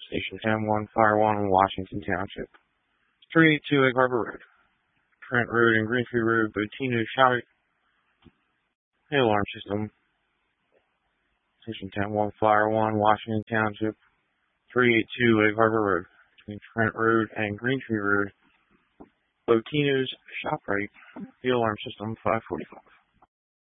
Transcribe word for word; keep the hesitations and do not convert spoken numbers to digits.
Station ten one, Fire one, Washington Township. three eighty-two Egg Harbor Road. Trent Road and Greentree Road, Botino Shout. Hail alarm system. Station ten one, Fire one, Washington Township. three eighty-two Egg Harbor Road. Between Trent Road and Greentree Road. Botino's ShopRite. Hail alarm system five forty-five.